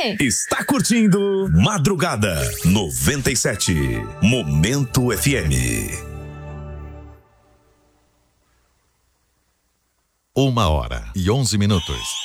você. Está curtindo Madrugada 97, Momento FM. 1h11.